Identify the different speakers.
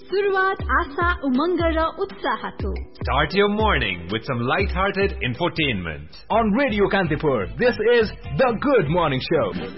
Speaker 1: सुरुवात आशा उमंग र उत्साहको
Speaker 2: Start your morning with some light-hearted infotainment.
Speaker 3: On Radio Kantipur, this is The Good Morning Show.